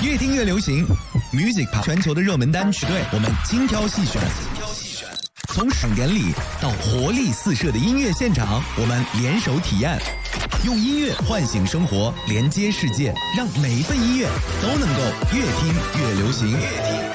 越听越流行 ，Music 全球的热门单曲，对我们精挑细选。从爽点里到活力四射的音乐现场，我们联手体验，用音乐唤醒生活，连接世界，让每一份音乐都能够越听越流行。